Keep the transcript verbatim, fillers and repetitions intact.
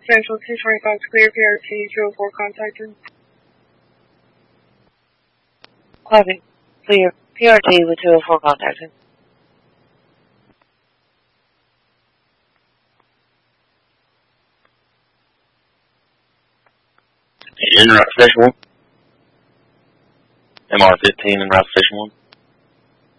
Central two twenty-five clear, P R T two oh four contacted. Copy. Clear. P R T with two oh four contacted. En route station one. M R fifteen en route station one.